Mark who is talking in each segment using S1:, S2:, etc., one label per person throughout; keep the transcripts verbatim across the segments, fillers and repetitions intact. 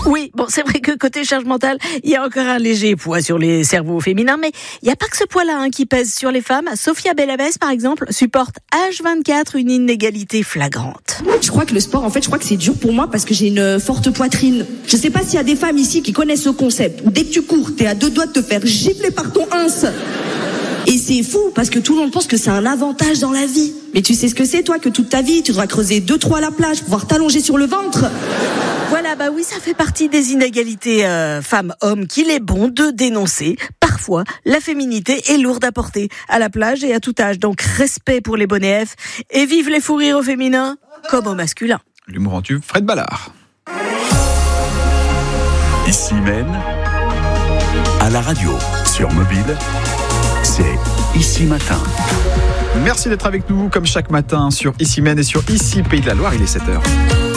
S1: Oui, bon, c'est vrai que côté charge mentale, il y a encore un léger poids sur les cerveaux féminins, mais il n'y a pas que ce poids-là hein, qui pèse sur les femmes. Sophia Bellavès, par exemple, supporte H vingt-quatre une inégalité flagrante.
S2: Je crois que le sport, en fait, je crois que c'est dur pour moi parce que j'ai une forte poitrine. Je sais pas s'il y a des femmes ici qui connaissent ce concept, où dès que tu cours, t'es à deux doigts de te faire gifler par ton ins. Et c'est fou, parce que tout le monde pense que c'est un avantage dans la vie. Mais tu sais ce que c'est, toi, que toute ta vie, tu devras creuser deux, trois à la plage, pouvoir t'allonger sur le ventre.
S1: Voilà, bah oui, ça fait partie des inégalités euh, femmes-hommes qu'il est bon de dénoncer. Parfois, la féminité est lourde à porter, à la plage et à tout âge. Donc, respect pour les bonnets F et vive les fous rires au féminin comme au masculin.
S3: L'humour en tube, Fred Ballard.
S4: Ici Maine, à la radio, sur mobile, c'est Ici Matin.
S3: Merci d'être avec nous, comme chaque matin, sur Ici Maine et sur Ici Pays de la Loire. Il est sept heures.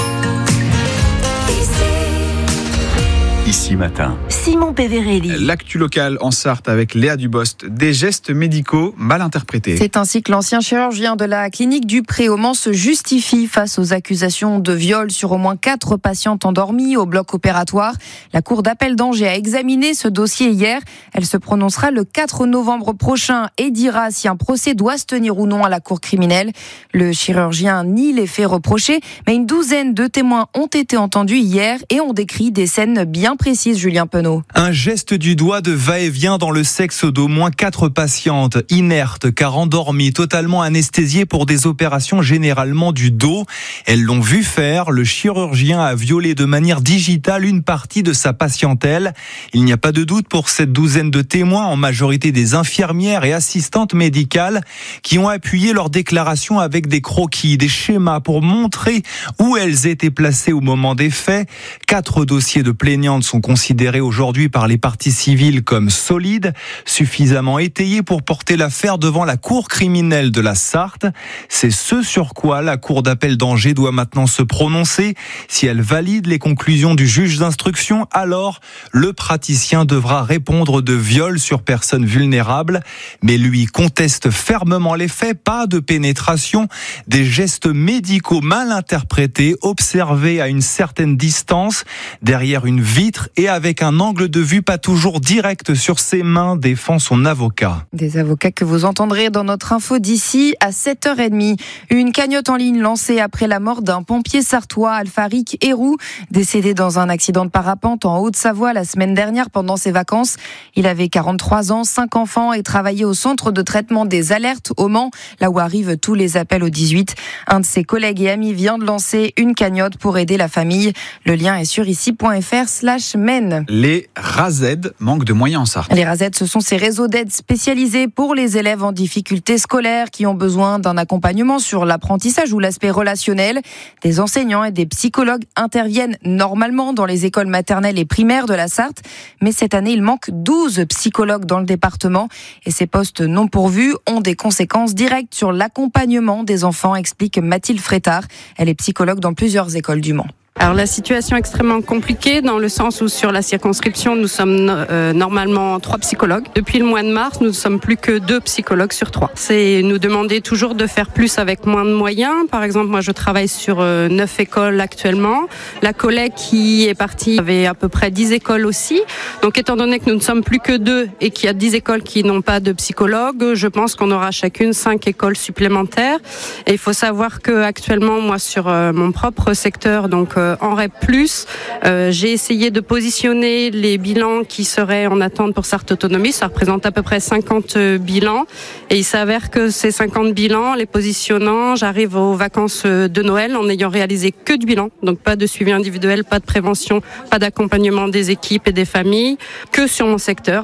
S4: Ici Matin.
S1: Simon Péverelli.
S3: L'actu locale en Sarthe avec Léa Dubost. Des gestes médicaux mal interprétés.
S5: C'est ainsi que l'ancien chirurgien de la clinique du Pré au Mans se justifie face aux accusations de viol sur au moins quatre patientes endormies au bloc opératoire. La cour d'appel d'Angers a examiné ce dossier hier. Elle se prononcera le quatre novembre prochain et dira si un procès doit se tenir ou non à la cour criminelle. Le chirurgien nie les faits reprochés, mais une douzaine de témoins ont été entendus hier et ont décrit des scènes bien précise Julien Penaud.
S6: Un geste du doigt de va-et-vient dans le sexe d'au moins quatre patientes, inertes car endormies, totalement anesthésiées pour des opérations généralement du dos. Elles l'ont vu faire, le chirurgien a violé de manière digitale une partie de sa patientèle. Il n'y a pas de doute pour cette douzaine de témoins, en majorité des infirmières et assistantes médicales, qui ont appuyé leurs déclarations avec des croquis, des schémas pour montrer où elles étaient placées au moment des faits. Quatre dossiers de plaignantes sont considérés aujourd'hui par les parties civiles comme solides, suffisamment étayés pour porter l'affaire devant la cour criminelle de la Sarthe. C'est ce sur quoi la cour d'appel d'Angers doit maintenant se prononcer. Si elle valide les conclusions du juge d'instruction, alors le praticien devra répondre de viol sur personne vulnérable. Mais lui conteste fermement les faits, pas de pénétration, des gestes médicaux mal interprétés, observés à une certaine distance, derrière une vitre et avec un angle de vue pas toujours direct sur ses mains, défend son avocat.
S5: Des avocats que vous entendrez dans notre info d'ici à sept heures trente. Une cagnotte en ligne lancée après la mort d'un pompier sartois, Alpharic Héroux, décédé dans un accident de parapente en Haute-Savoie la semaine dernière pendant ses vacances. Il avait quarante-trois ans, cinq enfants et travaillait au centre de traitement des alertes au Mans, là où arrivent tous les appels au dix-huit. Un de ses collègues et amis vient de lancer une cagnotte pour aider la famille. Le lien est sur ici point f r slash men.
S3: Les R A Z manquent de moyens en Sarthe.
S5: Les R A Z, ce sont ces réseaux d'aide spécialisés pour les élèves en difficulté scolaire qui ont besoin d'un accompagnement sur l'apprentissage ou l'aspect relationnel. Des enseignants et des psychologues interviennent normalement dans les écoles maternelles et primaires de la Sarthe. Mais cette année, il manque douze psychologues dans le département. Et ces postes non pourvus ont des conséquences directes sur l'accompagnement des enfants, explique Mathilde Frétard. Elle est psychologue dans plusieurs écoles du Mans.
S7: Alors la situation est extrêmement compliquée dans le sens où sur la circonscription nous sommes euh, normalement trois psychologues. Depuis le mois de mars, nous ne sommes plus que deux psychologues sur trois. C'est nous demander toujours de faire plus avec moins de moyens. Par exemple, moi je travaille sur euh, neuf écoles actuellement. La collègue qui est partie avait à peu près dix écoles aussi. Donc étant donné que nous ne sommes plus que deux et qu'il y a dix écoles qui n'ont pas de psychologue, je pense qu'on aura chacune cinq écoles supplémentaires. Et il faut savoir que actuellement, moi sur euh, mon propre secteur, donc euh, en R E P plus, euh, j'ai essayé de positionner les bilans qui seraient en attente pour Sarthe Autonomie. Ça représente à peu près cinquante bilans. Et il s'avère que ces cinquante bilans, les positionnant, j'arrive aux vacances de Noël en n'ayant réalisé que du bilan. Donc pas de suivi individuel, pas de prévention, pas d'accompagnement des équipes et des familles, que sur mon secteur.